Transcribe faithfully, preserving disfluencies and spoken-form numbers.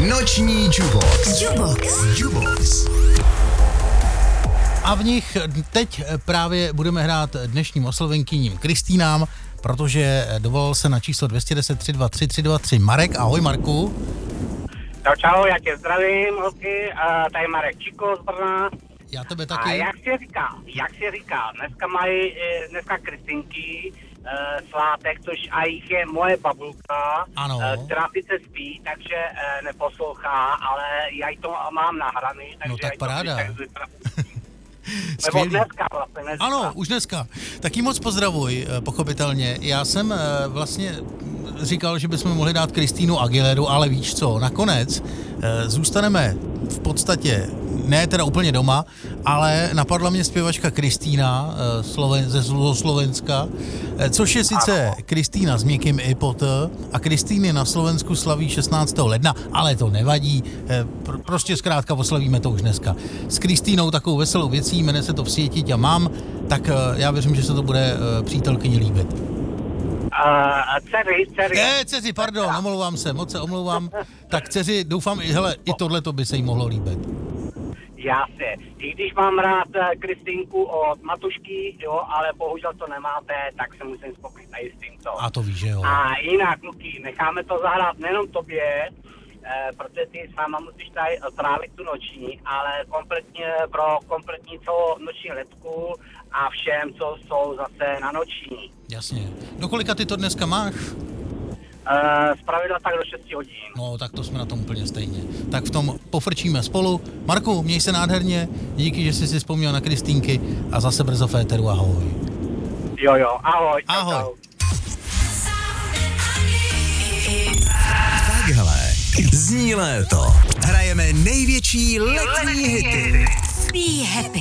Noční Jubox. Jubox. Jubox. A v nich teď právě budeme hrát dnešním oslovenkyním Kristýnám, protože dovolal se na číslo dvě jedna deset tři dva tři tři dva tři Marek. Ahoj Marku. Čau, čau, já tě zdravím, holky, a tady Marek Čiko z Brna. Já tebe taky. A jak se říká, jak se říká, dneska mají, dneska Kristýnky, svátek, což a jich je moje babulka, Ano. která sice spí, takže neposlouchá, ale já ji to mám nahraný, takže No tak já jí to paráda. Nebo Skvělý. dneska vlastně, dneska. Ano, už dneska. Taky moc pozdravuj, pochopitelně. Já jsem vlastně říkal, že bychom mohli dát Kristýnu Aguileru, ale víš co, nakonec zůstaneme v podstatě, ne teda úplně doma, ale napadla mě zpěvačka Kristýna Sloven, ze Slovenska, což je sice Kristýna s měkkým i pot a Kristýny na Slovensku slaví šestnáctého ledna, ale to nevadí, prostě zkrátka oslavíme to už dneska. S Kristýnou takovou veselou věcí, jmenuje se to Vsvětiť a mám, tak já věřím, že se to bude přítelkyni líbit. Uh, dceři, dceři. Ne, dceři, pardon, omlouvám se, moc se omlouvám. Tak dceři, doufám, hele, i tohleto by se jí mohlo líbit. Jasně. I když mám rád Kristýnku od Matušky, jo, ale bohužel to nemáte, tak se musím spokojit tady s tímto. A to víš, že jo. A jinak, kluky, necháme to zahrát nejenom tobě, eh, protože ty s náma musíš tady trávit tu noční, ale kompletně pro kompletní celou noční letku a všem, co jsou zase na noční. Jasně. Do kolika ty to dneska máš? Uh, zpravidla tak do šesti hodin. No, tak to jsme na tom úplně stejně. Tak v tom pofrčíme spolu. Marku, měj se nádherně, díky, že jsi si vzpomněl na Kristýnky a zase brzo v éteru, ahoj. Jo, jo, ahoj. Čau, Ahoj. čau. Takhle zní léto. Hrajeme největší letní hity. Be happy.